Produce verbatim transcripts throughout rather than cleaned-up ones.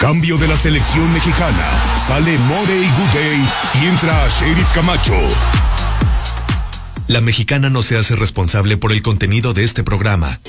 cambio de la selección mexicana, sale More y Good y entra Sheriff Camacho. La Mexicana no se hace responsable por el contenido de este programa.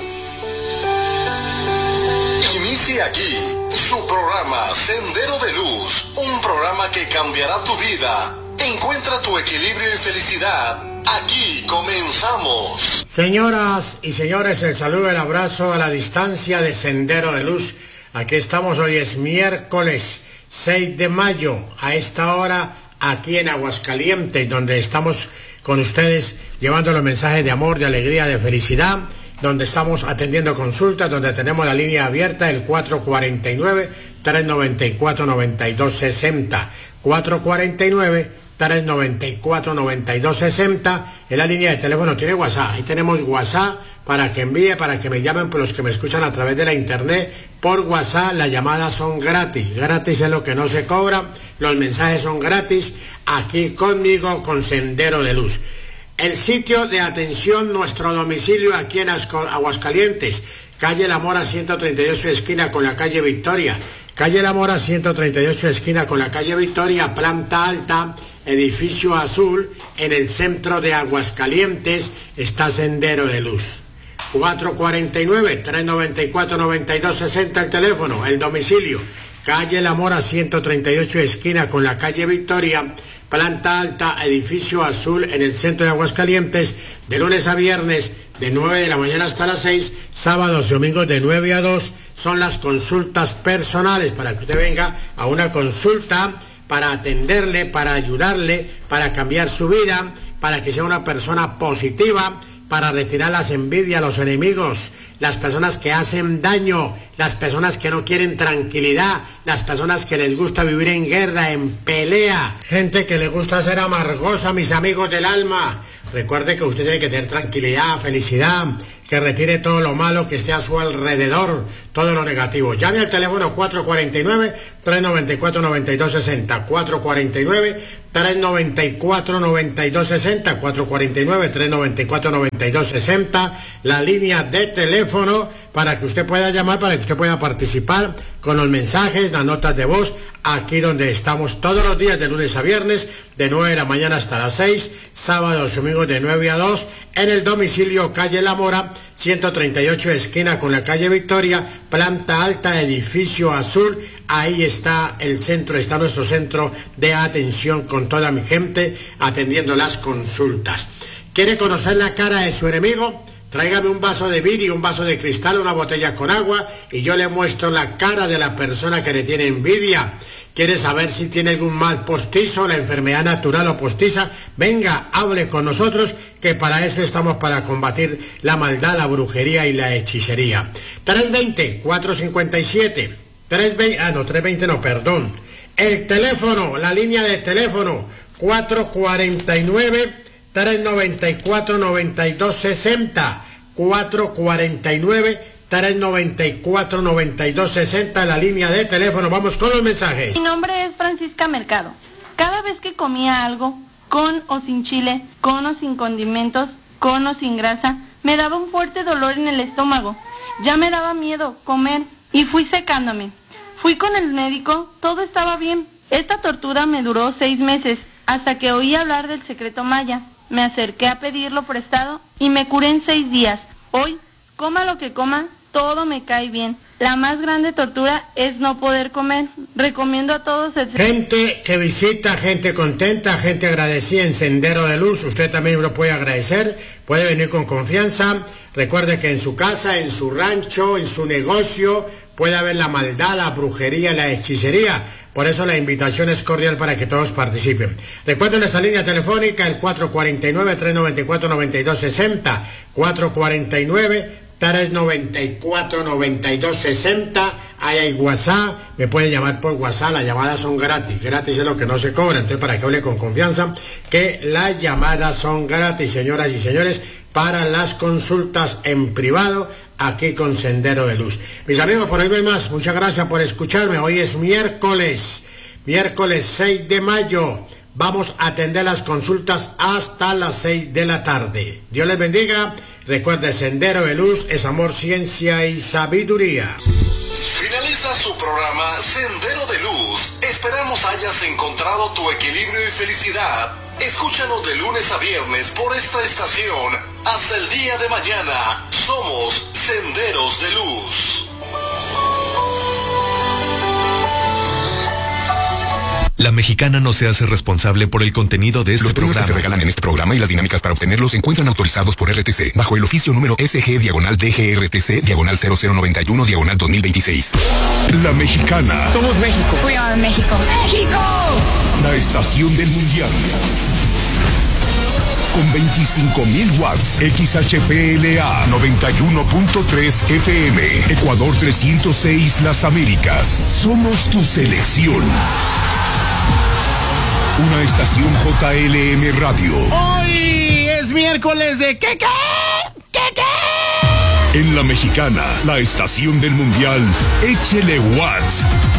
Inicia aquí su programa Sendero de Luz, un programa que cambiará tu vida. Encuentra tu equilibrio y felicidad. Aquí comenzamos. Señoras y señores, el saludo y el abrazo a la distancia de Sendero de Luz. Aquí estamos, hoy es miércoles seis de mayo, a esta hora aquí en Aguascalientes, donde estamos con ustedes llevando los mensajes de amor, de alegría, de felicidad, donde estamos atendiendo consultas, donde tenemos la línea abierta, el cuatro cuatro nueve, tres nueve cuatro, nueve dos seis cero, cuatro cuatro nueve, tres nueve cuatro, nueve dos seis cero, en la línea de teléfono. Tiene WhatsApp, ahí tenemos WhatsApp para que envíe, para que me llamen, por los que me escuchan a través de la internet, por WhatsApp. Las llamadas son gratis, gratis es lo que no se cobra, los mensajes son gratis, aquí conmigo, con Sendero de Luz. El sitio de atención, nuestro domicilio aquí en Aguascalientes, calle La Mora ciento treinta y ocho, esquina con la calle Victoria, calle La Mora ciento treinta y ocho, esquina con la calle Victoria, planta alta, edificio azul, en el centro de Aguascalientes, está Sendero de Luz. cuatro cuatro nueve, tres nueve cuatro, nueve dos seis cero, el teléfono, el domicilio, calle La Mora ciento treinta y ocho, esquina con la calle Victoria, planta alta, edificio azul, en el centro de Aguascalientes, de lunes a viernes, de nueve de la mañana hasta las seis, sábados y domingos de nueve a dos, son las consultas personales, para que usted venga a una consulta, para atenderle, para ayudarle, para cambiar su vida, para que sea una persona positiva, para retirar las envidias, los enemigos, las personas que hacen daño, las personas que no quieren tranquilidad, las personas que les gusta vivir en guerra, en pelea, gente que le gusta ser amargosa, mis amigos del alma. Recuerde que usted tiene que tener tranquilidad, felicidad, que retire todo lo malo que esté a su alrededor, todo lo negativo. Llame al teléfono cuatro cuatro nueve, tres nueve cuatro, nueve dos seis cero, cuatro cuatro nueve, tres nueve cuatro, nueve dos seis cero, cuatro cuatro nueve, tres nueve cuatro, nueve dos seis cero, la línea de teléfono para que usted pueda llamar, para que usted pueda participar con los mensajes, las notas de voz, aquí donde estamos todos los días de lunes a viernes, de nueve de la mañana hasta las seis, sábados y domingos de nueve a dos, en el domicilio calle La Mora, ciento treinta y ocho, esquina con la calle Victoria, planta alta, edificio azul. Ahí está el centro, está nuestro centro de atención con toda mi gente, atendiendo las consultas. ¿Quiere conocer la cara de su enemigo? Tráigame un vaso de vidrio, un vaso de cristal, una botella con agua y yo le muestro la cara de la persona que le tiene envidia. ¿Quiere saber si tiene algún mal postizo, la enfermedad natural o postiza? Venga, hable con nosotros, que para eso estamos, para combatir la maldad, la brujería y la hechicería. tres veinte, cuatro cincuenta y siete, tres veinte, ah no, tres veinte no, perdón. El teléfono, la línea de teléfono, cuatro cuatro nueve, tres nueve cuatro, nueve dos seis cero, cuatro cuatro nueve, tres nueve cuatro, nueve dos seis cero, la línea de teléfono. Vamos con los mensajes. Mi nombre es Francisca Mercado. Cada vez que comía algo, con o sin chile, con o sin condimentos, con o sin grasa, me daba un fuerte dolor en el estómago. Ya me daba miedo comer y fui secándome. Fui con el médico, todo estaba bien. Esta tortura me duró seis meses, hasta que oí hablar del secreto maya. Me acerqué a pedirlo prestado y me curé en seis días. Hoy, coma lo que coma, todo me cae bien. La más grande tortura es no poder comer. Recomiendo a todos el... Gente que visita, gente contenta, gente agradecida en Sendero de Luz. Usted también lo puede agradecer, puede venir con confianza. Recuerde que en su casa, en su rancho, en su negocio, puede haber la maldad, la brujería, la hechicería. Por eso la invitación es cordial para que todos participen. Recuerden nuestra línea telefónica, el cuatro cuatro nueve, tres nueve cuatro, nueve dos seis cero, cuatro cuatro nueve, tres nueve cuatro, nueve dos seis cero. Ahí hay WhatsApp, me pueden llamar por WhatsApp, las llamadas son gratis, gratis es lo que no se cobra, entonces para que hable con confianza, que las llamadas son gratis, señoras y señores, para las consultas en privado, aquí con Sendero de Luz. Mis amigos, por hoy no hay más, muchas gracias por escucharme. Hoy es miércoles, miércoles seis de mayo, vamos a atender las consultas hasta las seis de la tarde. Dios les bendiga. Recuerde, Sendero de Luz es amor, ciencia y sabiduría. Finaliza su su programa Sendero de Luz. Esperamos hayas encontrado tu equilibrio y felicidad. Escúchanos de lunes a viernes por esta estación. Hasta el día de mañana. Somos Senderos de Luz. La Mexicana no se hace responsable por el contenido de este Los premios programa. que se regalan en este programa y las dinámicas para obtenerlos se encuentran autorizados por R T C bajo el oficio número S G diagonal D G R T C diagonal cero cero noventa y uno diagonal dos mil veintiséis. La Mexicana. Somos México. We are México. ¡México! La estación del mundial. Con veinticinco mil watts, X H P L A noventa y uno punto tres F M, Ecuador trescientos seis Las Américas. Somos tu selección. Una estación J L M Radio. Hoy es miércoles de ¿qué qué? ¿Qué qué? En La Mexicana, la estación del mundial, échele watts